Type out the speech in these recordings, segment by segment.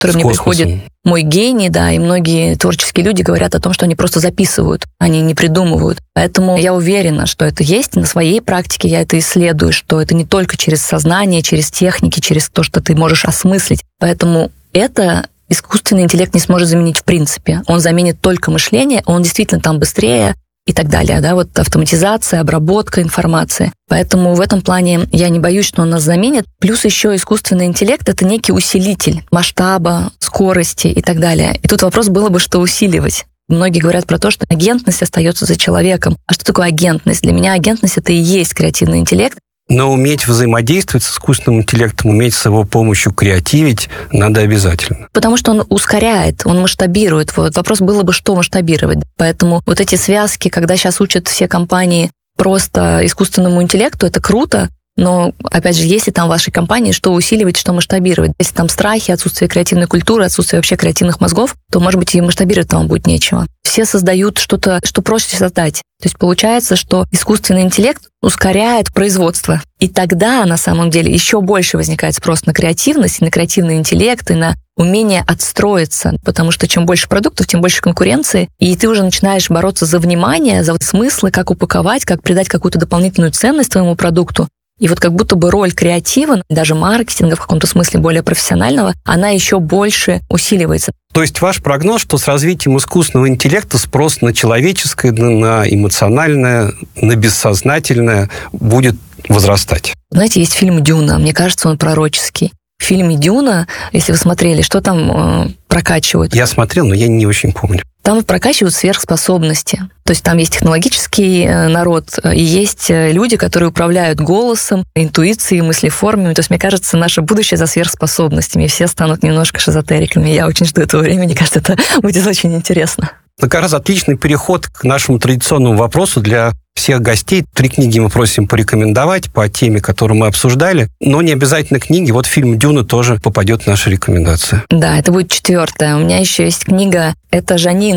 который мне приходит, мой гений, да, и многие творческие люди говорят о том, что они просто записывают, они не придумывают. Поэтому я уверена, что это есть, на своей практике я это исследую, что это не только через сознание, через техники, через то, что ты можешь осмыслить. Поэтому это искусственный интеллект не сможет заменить в принципе. Он заменит только мышление, он действительно там быстрее, и так далее, да, вот автоматизация, обработка информации. Поэтому в этом плане я не боюсь, что он нас заменит. Плюс еще искусственный интеллект — это некий усилитель масштаба, скорости и так далее. И тут вопрос было бы, что усиливать. Многие говорят про то, что агентность остается за человеком. А что такое агентность? Для меня агентность — это и есть креативный интеллект. Но уметь взаимодействовать с искусственным интеллектом, уметь с его помощью креативить надо обязательно. Потому что он ускоряет, он масштабирует. Вот вопрос было бы, что масштабировать. Поэтому вот эти связки, когда сейчас учат все компании просто искусственному интеллекту, это круто, но, опять же, если там в вашей компании что усиливать, что масштабировать. Если там страхи, отсутствие креативной культуры, отсутствие вообще креативных мозгов, то, может быть, и масштабировать там будет нечего. Все создают что-то, что проще создать. То есть получается, что искусственный интеллект ускоряет производство. И тогда, на самом деле, еще больше возникает спрос на креативность, на креативный интеллект и на умение отстроиться. Потому что чем больше продуктов, тем больше конкуренции. И ты уже начинаешь бороться за внимание, за смыслы, как упаковать, как придать какую-то дополнительную ценность твоему продукту. И вот как будто бы роль креатива, даже маркетинга в каком-то смысле более профессионального, она еще больше усиливается. То есть ваш прогноз, что с развитием искусственного интеллекта спрос на человеческое, на эмоциональное, на бессознательное будет возрастать? Знаете, есть фильм «Дюна», мне кажется, он пророческий. В фильме «Дюна», если вы смотрели, что там прокачивают? Я смотрел, но я не очень помню. Там прокачивают сверхспособности. То есть там есть технологический народ, и есть люди, которые управляют голосом, интуицией, мыслеформами. То есть, мне кажется, наше будущее за сверхспособностями. Все станут немножко шизотериками. Я очень жду этого времени. Кажется, это будет очень интересно. Это как раз отличный переход к нашему традиционному вопросу для всех гостей. 3 книги мы просим порекомендовать по теме, которую мы обсуждали. Но не обязательно книги. Вот фильм «Дюна» тоже попадет в наши рекомендации. Да, это будет 4-я. У меня еще есть книга. Это «Жанин»,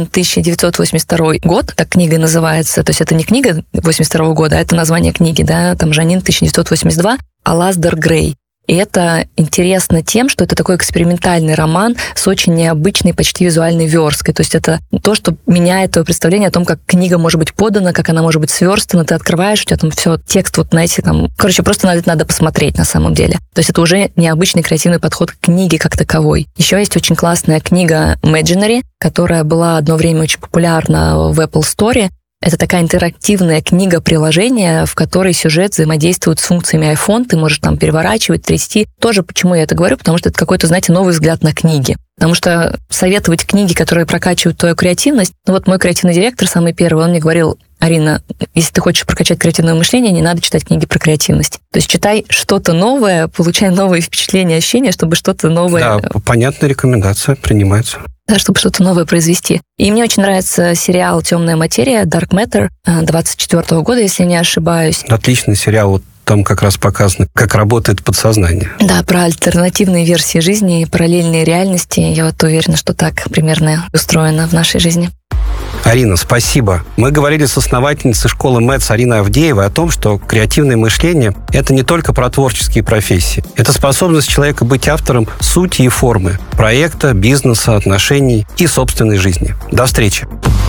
1982 год. Так книга называется. То есть это не книга 82 года, а это название книги. Да? Там «Жанин», 1982. Алаздер Грей. И это интересно тем, что это такой экспериментальный роман с очень необычной, почти визуальной версткой. То есть это то, что меняет твое представление о том, как книга может быть подана, как она может быть сверстана. Ты открываешь, у тебя там все, текст, вот знаете, там... Короче, просто надо посмотреть на самом деле. То есть это уже необычный креативный подход к книге как таковой. Еще есть очень классная книга Imaginary, которая была одно время очень популярна в Apple Store. Это такая интерактивная книга-приложение, в которой сюжет взаимодействует с функциями iPhone. Ты можешь там переворачивать, трясти. Тоже почему я это говорю? Потому что это какой-то, знаете, новый взгляд на книги. Потому что советовать книги, которые прокачивают твою креативность... Ну вот мой креативный директор, самый первый, он мне говорил: Арина, если ты хочешь прокачать креативное мышление, не надо читать книги про креативность. То есть читай что-то новое, получай новые впечатления, ощущения, чтобы что-то новое... Да, понятная рекомендация, принимается. Да, чтобы что-то новое произвести. И мне очень нравится сериал «Темная материя», Dark Matter, 24 года, если не ошибаюсь. Отличный сериал, вот там как раз показано, как работает подсознание. Да, про альтернативные версии жизни, параллельные реальности. Я вот уверена, что так примерно устроено в нашей жизни. Арина, спасибо. Мы говорили с основательницей школы МЭЦ Ариной Авдеевой о том, что креативное мышление – это не только про творческие профессии. Это способность человека быть автором сути и формы проекта, бизнеса, отношений и собственной жизни. До встречи.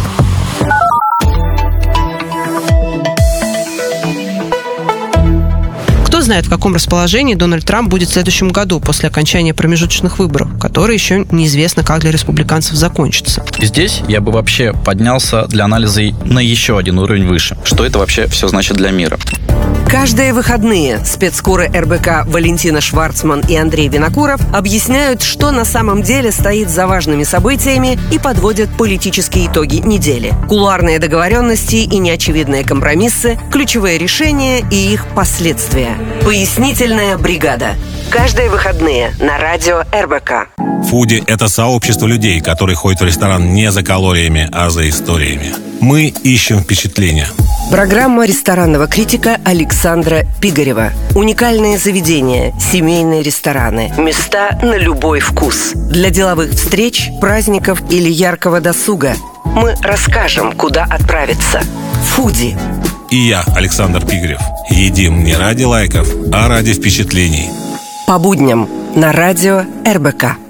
Кто знает, в каком расположении Дональд Трамп будет в следующем году после окончания промежуточных выборов, которые еще неизвестно, как для республиканцев закончатся. Здесь я бы вообще поднялся для анализа на еще один уровень выше. Что это вообще все значит для мира? Каждые выходные спецкуры РБК Валентина Шварцман и Андрей Винокуров объясняют, что на самом деле стоит за важными событиями и подводят политические итоги недели. Кулуарные договоренности и неочевидные компромиссы, ключевые решения и их последствия. Пояснительная бригада. Каждые выходные на радио РБК. Фуди – это сообщество людей, которые ходят в ресторан не за калориями, а за историями. Мы ищем впечатления. Программа ресторанного критика Александра Пигарева. Уникальные заведения, семейные рестораны, места на любой вкус. Для деловых встреч, праздников или яркого досуга мы расскажем, куда отправиться. Фуди. И я, Александр Пигарев. Едим не ради лайков, а ради впечатлений. По будням на радио РБК.